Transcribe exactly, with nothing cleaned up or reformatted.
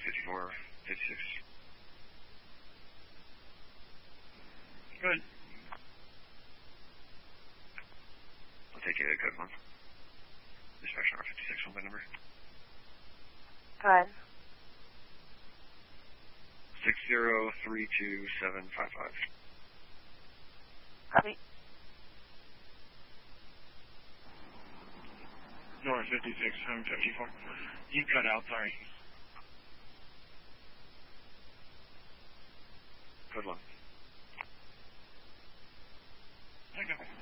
fifty-four, fifty-six. Good. I'll take a code one. Dispatch R fifty-six, one by number. Good. Six zero three two seven five five. Copy. North fifty-six, seven fifty-four. You cut out, sorry. Code one. Okay.